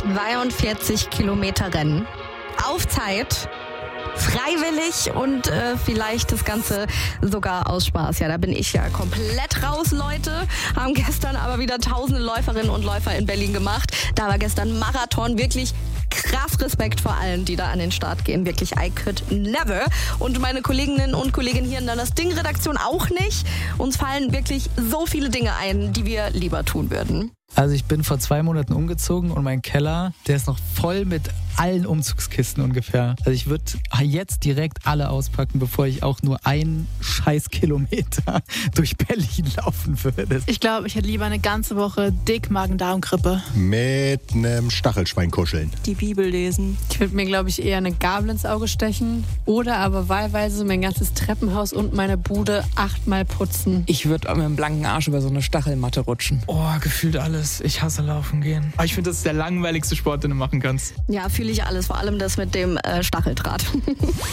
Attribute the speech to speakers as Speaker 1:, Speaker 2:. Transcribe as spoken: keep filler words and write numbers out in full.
Speaker 1: zweiundvierzig Kilometer Rennen. Auf Zeit. Freiwillig und äh, vielleicht das Ganze sogar aus Spaß. Ja, da bin ich ja komplett raus, Leute. Haben gestern aber wieder tausende Läuferinnen und Läufer in Berlin gemacht. Da war gestern Marathon. Wirklich krass Respekt vor allen, die da an den Start gehen. Wirklich, I could never. Und meine Kolleginnen und Kollegen hier in der Das Ding-Redaktion auch nicht. Uns fallen wirklich so viele Dinge ein, die wir lieber tun würden.
Speaker 2: Also ich bin vor zwei Monaten umgezogen und mein Keller, der ist noch voll mit allen Umzugskisten ungefähr. Also ich würde jetzt direkt alle auspacken, bevor ich auch nur einen scheiß Kilometer durch Berlin laufen würde.
Speaker 3: Ich glaube, ich hätte lieber eine ganze Woche dick Magen-Darm-Grippe.
Speaker 4: Mit einem Stachelschwein kuscheln.
Speaker 5: Die Bibel lesen.
Speaker 6: Ich würde mir, glaube ich, eher eine Gabel ins Auge stechen oder aber wahlweise mein ganzes Treppenhaus und meine Bude achtmal putzen.
Speaker 7: Ich würde mit einem blanken Arsch über so eine Stachelmatte rutschen.
Speaker 8: Oh, gefühlt alles. Ich hasse Laufen gehen. Aber ich finde, das ist der langweiligste Sport, den du machen kannst.
Speaker 1: Ja, fühle ich alles. Vor allem das mit dem äh, Stacheldraht.